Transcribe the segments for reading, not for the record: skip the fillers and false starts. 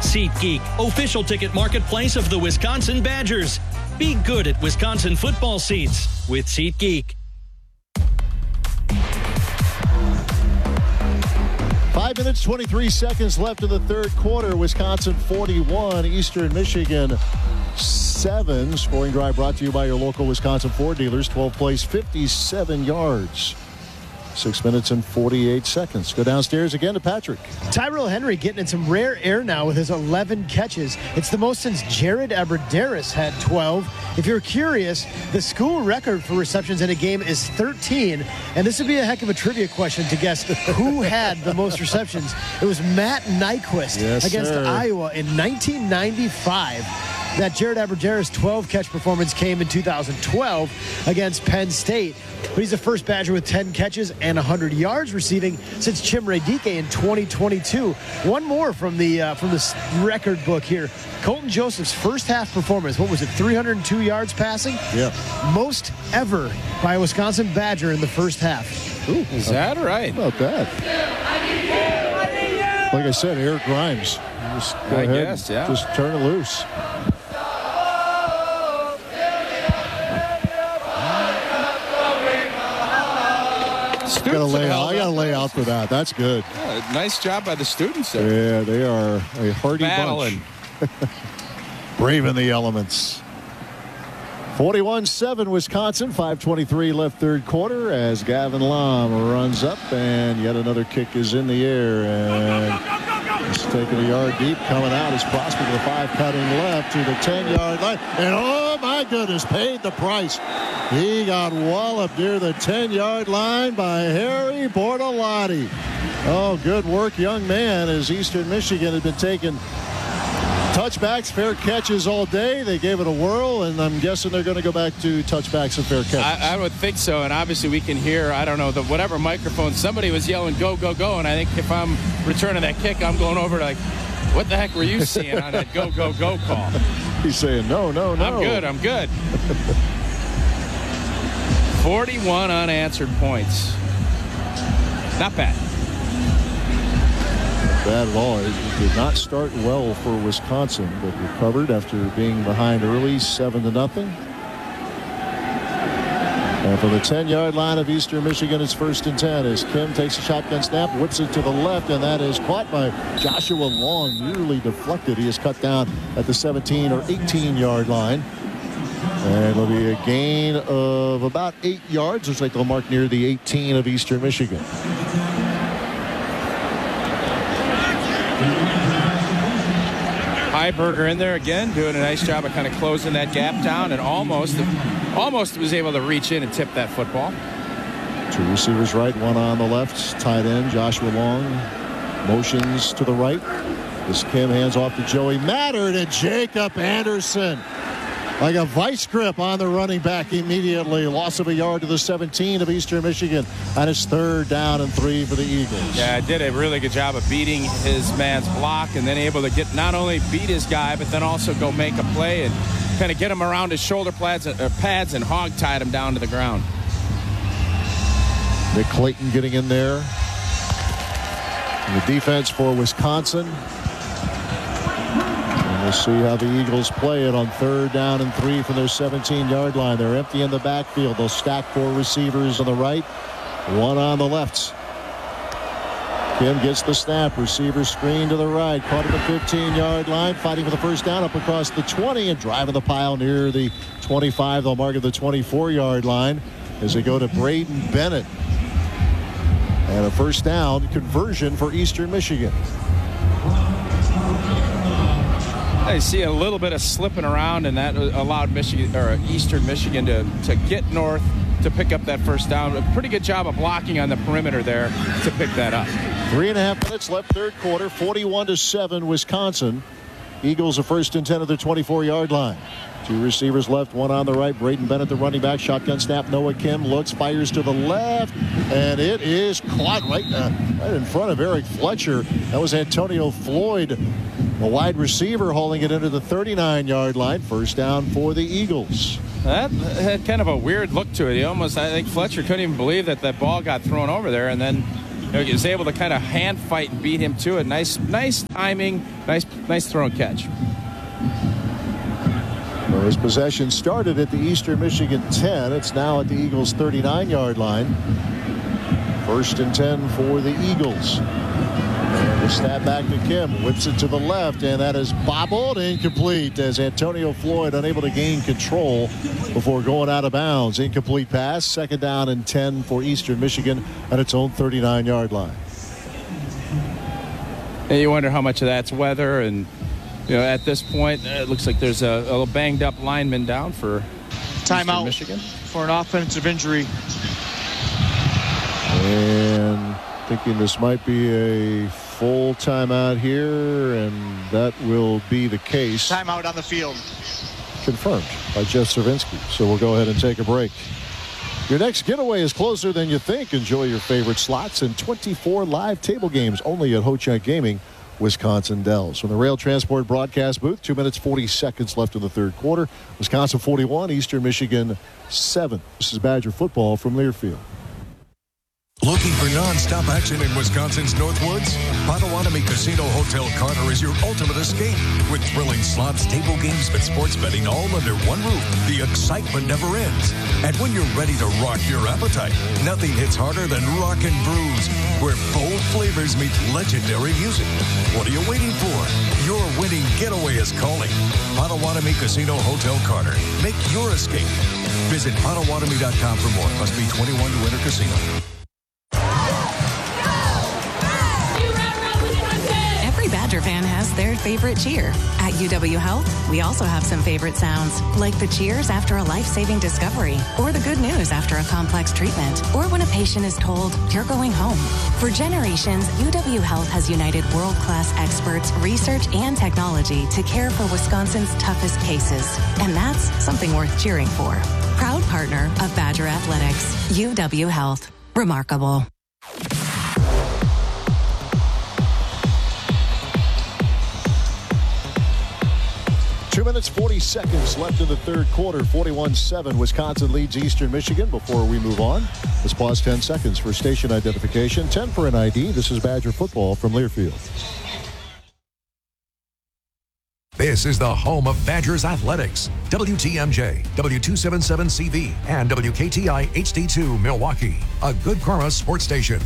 SeatGeek, official ticket marketplace of the Wisconsin Badgers. Be good at Wisconsin football seats with SeatGeek. 5 minutes, 23 seconds left in the third quarter. Wisconsin 41, Eastern Michigan 7. Scoring drive brought to you by your local Wisconsin Ford dealers. 12 plays, 57 yards. 6 minutes and 48 seconds. Go downstairs again to Patrick. Tyrell Henry getting in some rare air now with his 11 catches. It's the most since Jared Abbrederis had 12. If you're curious, the school record for receptions in a game is 13. And this would be a heck of a trivia question to guess who had the most receptions. It was Matt Nyquist against Iowa in 1995. That Jared Abbrederis 12-catch performance came in 2012 against Penn State. But he's the first Badger with 10 catches and 100 yards receiving since Chimere Dike in 2022. One more from the record book here. Colton Joseph's first half performance, what was it, 302 yards passing? Yeah. Most ever by a Wisconsin Badger in the first half. Ooh, is that right? How about that? Like I said, Eric Grimes. Just go ahead, guess, yeah. Just turn it loose. I gotta lay out for that. That's good. Yeah, nice job by the students there. Yeah, they are a hardy Battling. bunch. Braving the elements. 41-7 Wisconsin. 5:23 left third quarter as Gavin Lom runs up, and yet another kick is in the air, and he's taking a yard deep. Coming out is Prosper with a 5 cutting left to the 10-yard line, and oh my goodness, paid the price. He got walloped near the 10-yard line by Harry Bortolotti. Oh, good work, young man, as Eastern Michigan had been taking touchbacks, fair catches all day. They gave it a whirl, and I'm guessing they're going to go back to touchbacks and fair catches. I would think so, and obviously we can hear, I don't know, whatever microphone, somebody was yelling, go, go, go, and I think if I'm returning that kick, I'm going over to like, what the heck were you seeing on that go, go, go call? He's saying, no, no, no. I'm good. 41 unanswered points. Not bad. Not bad at all. It did not start well for Wisconsin, but recovered after being behind early, 7-0. And from the 10-yard line of Eastern Michigan, it's 1st and 10 as Kim takes a shotgun snap, whips it to the left, and that is caught by Joshua Long, nearly deflected. He is cut down at the 17 or 18-yard line. And it'll be a gain of about 8 yards. Looks like they'll mark near the 18 of Eastern Michigan. Heiberger in there again, doing a nice job of kind of closing that gap down, and almost was able to reach in and tip that football. 2 receivers right, 1 on the left. Tight end Joshua Long motions to the right. This Kim hands off to Joey Mattern, and Jacob Anderson like a vice grip on the running back immediately. Loss of a yard to the 17 of Eastern Michigan. And it's 3rd down and 3 for the Eagles. Yeah, did a really good job of beating his man's block and then able to get not only beat his guy, but then also go make a play and kind of get him around his shoulder pads and hog-tied him down to the ground. Nick Clayton getting in there. And the defense for Wisconsin. We'll see how the Eagles play it on 3rd down and 3 from their 17-yard line. They're empty in the backfield. They'll stack 4 receivers on the right, 1 on the left. Kim gets the snap. Receiver screen to the right. Caught at the 15-yard line. Fighting for the first down up across the 20 and driving the pile near the 25. They'll mark at the 24-yard line as they go to Braden Bennett. And a first down conversion for Eastern Michigan. I see a little bit of slipping around, and that allowed Eastern Michigan to get north to pick up that first down. A pretty good job of blocking on the perimeter there to pick that up. 3.5 minutes left third quarter. 41-7 Wisconsin. Eagles are 1st and 10 at their 24-yard line. 2 receivers left, 1 on the right. Braden Bennett, the running back. Shotgun snap. Noah Kim looks, fires to the left, and it is caught right in front of Eric Fletcher. That was Antonio Floyd, the wide receiver, hauling it into the 39-yard line. First down for the Eagles. That had kind of a weird look to it. I think Fletcher couldn't even believe that ball got thrown over there, and then he was able to kind of hand fight and beat him to it. Nice timing, nice throw and catch. Well, his possession started at the Eastern Michigan 10. It's now at the Eagles' 39-yard line. 1st and 10 for the Eagles. And the snap back to Kim. Whips it to the left, and that is bobbled incomplete as Antonio Floyd unable to gain control before going out of bounds. Incomplete pass. 2nd down and 10 for Eastern Michigan at its own 39-yard line. And you wonder how much of that's weather, and at this point it looks like there's a little banged up lineman down for timeout Michigan for an offensive injury. And thinking this might be a full timeout here, and that will be the case. Timeout on the field. Confirmed by Jeff Cervinsky. So we'll go ahead and take a break. Your next getaway is closer than you think. Enjoy your favorite slots and 24 live table games only at Ho-Chunk Gaming, Wisconsin Dells. From the Rail Transport broadcast booth, 2 minutes 40 seconds left in the third quarter. Wisconsin 41, Eastern Michigan 7. This is Badger football from Learfield. Looking for non-stop action in Wisconsin's Northwoods? Potawatomi Casino Hotel Carter is your ultimate escape. With thrilling slots, table games, and sports betting all under one roof, the excitement never ends. And when you're ready to rock your appetite, nothing hits harder than Rock and Brews, where bold flavors meet legendary music. What are you waiting for? Your winning getaway is calling. Potawatomi Casino Hotel Carter. Make your escape. Visit Potawatomi.com for more. Must be 21 to enter casino. Badger fan has their favorite cheer. At UW Health, we also have some favorite sounds, like the cheers after a life-saving discovery, or the good news after a complex treatment, or when a patient is told, you're going home. For generations, UW Health has united world-class experts, research, and technology to care for Wisconsin's toughest cases. And that's something worth cheering for. Proud partner of Badger Athletics, UW Health. Remarkable. 2 minutes 40 seconds left in the third quarter. 41-7. Wisconsin leads Eastern Michigan. Before we move on, let's pause 10 seconds for station identification. 10 for an ID. This is Badger football from Learfield. This is the home of Badgers Athletics. WTMJ, W277CV, and WKTI HD2 Milwaukee. A Good Karma sports station.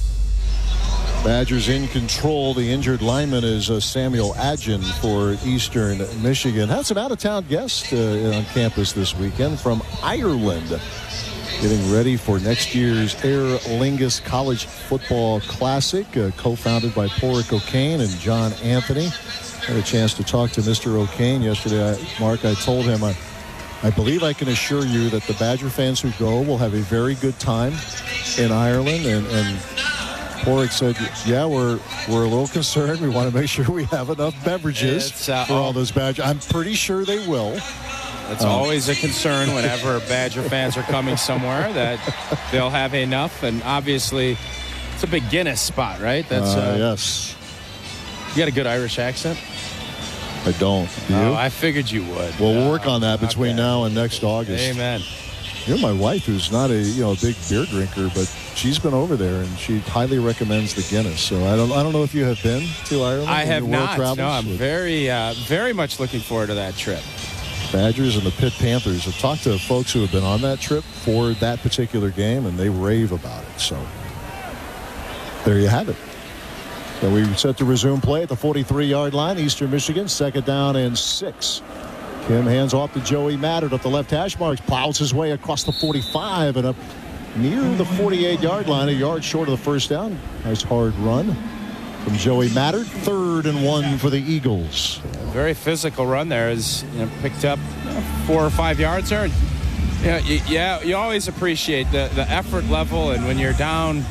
Badgers in control. The injured lineman is Samuel Adjin for Eastern Michigan. Had some out-of-town guests on campus this weekend from Ireland, getting ready for next year's Aer Lingus College Football Classic, co-founded by Porrick O'Kane and John Anthony. Had a chance to talk to Mr. O'Kane yesterday. Mark, I told him, I believe I can assure you that the Badger fans who go will have a very good time in Ireland, and Porrick said, yeah, we're a little concerned. We want to make sure we have enough beverages for all those Badgers. I'm pretty sure they will. That's always a concern whenever Badger fans are coming somewhere, that they'll have enough. And obviously, it's a big Guinness spot, right? That's yes. You got a good Irish accent? I don't. Do you? Oh, I figured you would. Well, we'll work on that between now and next August. Amen. You know, my wife, who's not a big beer drinker, but she's been over there and she highly recommends the Guinness. So I don't know if you have been to Ireland. I have not. Travels. No, I'm very much looking forward to that trip. Badgers and the Pitt Panthers. I've talked to folks who have been on that trip for that particular game, and they rave about it. So there you have it. So we set to resume play at the 43-yard line. Eastern Michigan, 2nd down and 6. Kim hands off to Joey Mattert up the left hash marks, plows his way across the 45 and up near the 48-yard line, a yard short of the first down. Nice hard run from Joey Mattert. 3rd and 1 for the Eagles. Very physical run there. Is picked up 4 or 5 yards there. You always appreciate the effort level, and when you're down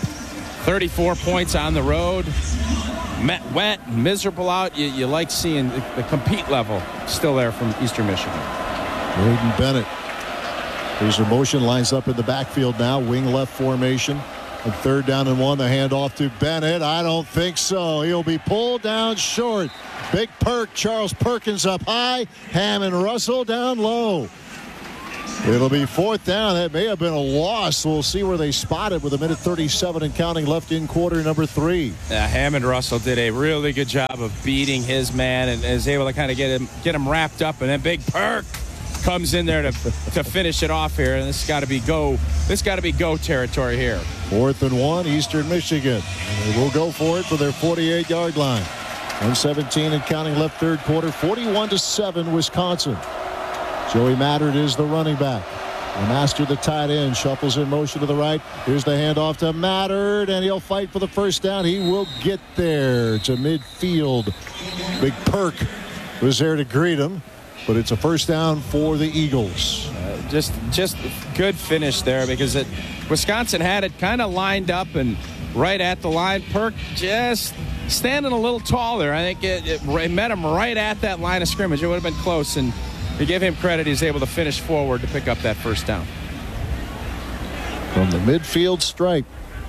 34 points on the road, wet, miserable out, you like seeing the compete level still there from Eastern Michigan. Braden Bennett. There's a motion, lines up in the backfield now, wing left formation. And 3rd down and 1, the handoff to Bennett. I don't think so. He'll be pulled down short. Big perk, Charles Perkins up high. Hammond Russell down low. It'll be 4th down. That may have been a loss. We'll see where they spot it with 1:37 and counting left in quarter number 3. Hammond Russell did a really good job of beating his man and is able to kind of get him wrapped up. And then Big Perk comes in there to finish it off here. And this got to be go territory here. 4th and 1, Eastern Michigan. And they will go for it for their 48-yard line. 1:17 and counting left third quarter. 41-7 Wisconsin. Joey Mattert is the running back. Master, the tight end, shuffles in motion to the right. Here's the handoff to Mattert, and he'll fight for the first down. He will get there to midfield. Big Perk was there to greet him, but it's a first down for the Eagles. Just good finish there because Wisconsin had it kind of lined up and right at the line. Perk just standing a little taller. I think it met him right at that line of scrimmage. It would have been close, and to give him credit, he's able to finish forward to pick up that first down. From the midfield stripe.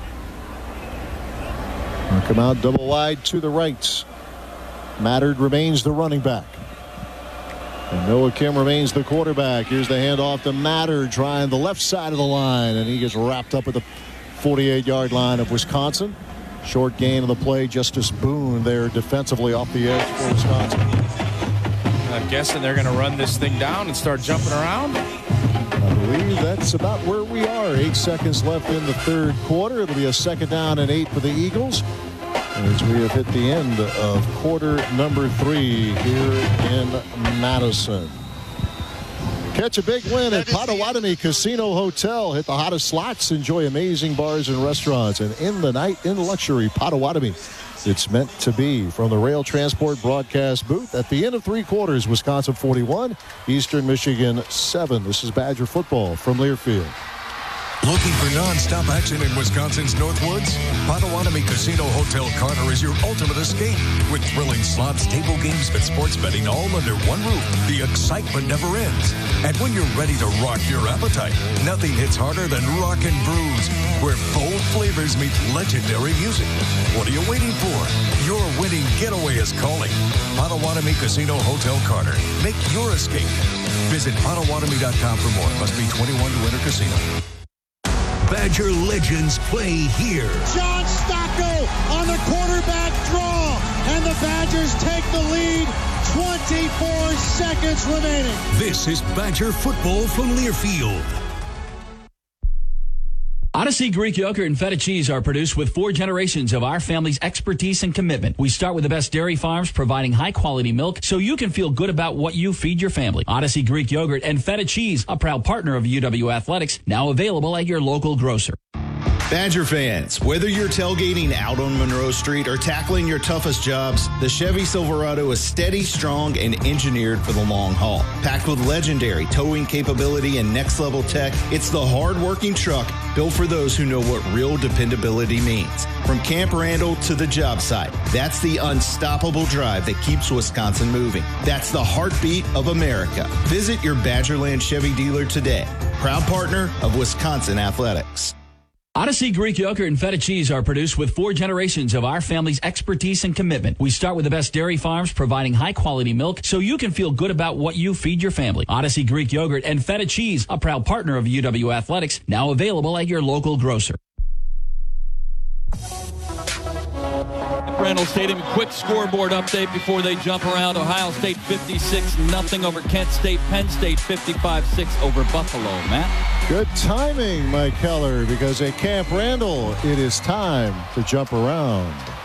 They'll come out double wide to the right. Mattert remains the running back. And Noah Kim remains the quarterback. Here's the handoff to Mattert, trying the left side of the line, and he gets wrapped up at the 48-yard line of Wisconsin. Short gain of the play. Justice Boone there defensively off the edge for Wisconsin. I'm guessing they're going to run this thing down and start jumping around. I believe that's about where we are. 8 seconds left in the third quarter. It'll be a 2nd down and 8 for the Eagles as we have hit the end of quarter number 3 here in Madison. Catch a big win at Potawatomi Casino Hotel. Hit the hottest slots. Enjoy amazing bars and restaurants. And end the night in luxury. Potawatomi. It's meant to be. From the Rail Transport broadcast booth at the end of 3 quarters, Wisconsin 41, Eastern Michigan 7. This is Badger football from Learfield. Looking for non-stop action in Wisconsin's Northwoods? Potawatomi Casino Hotel Carter is your ultimate escape. With thrilling slots, table games, and sports betting all under one roof, the excitement never ends. And when you're ready to rock your appetite, nothing hits harder than Rock and Brews, where bold flavors meet legendary music. What are you waiting for? Your winning getaway is calling. Potawatomi Casino Hotel Carter. Make your escape. Visit Potawatomi.com for more. Must be 21 to enter casino. Badger legends play here. John Stocco on the quarterback draw, and the Badgers take the lead. 24 seconds remaining. This is Badger football from Learfield. Odyssey Greek yogurt and feta cheese are produced with 4 generations of our family's expertise and commitment. We start with the best dairy farms providing high-quality milk so you can feel good about what you feed your family. Odyssey Greek yogurt and feta cheese, a proud partner of UW Athletics, now available at your local grocer. Badger fans, whether you're tailgating out on Monroe Street or tackling your toughest jobs, the Chevy Silverado is steady, strong, and engineered for the long haul. Packed with legendary towing capability and next-level tech, it's the hard-working truck built for those who know what real dependability means. From Camp Randall to the job site, that's the unstoppable drive that keeps Wisconsin moving. That's the heartbeat of America. Visit your Badgerland Chevy dealer today. Proud partner of Wisconsin Athletics. Odyssey Greek yogurt and feta cheese are produced with 4 generations of our family's expertise and commitment. We start with the best dairy farms providing high-quality milk so you can feel good about what you feed your family. Odyssey Greek yogurt and feta cheese, a proud partner of UW Athletics, now available at your local grocer. Randall Stadium, quick scoreboard update before they jump around. Ohio State 56-0 over Kent State. Penn State 55-6 over Buffalo. Matt? Good timing, Mike Keller, because at Camp Randall, it is time to jump around.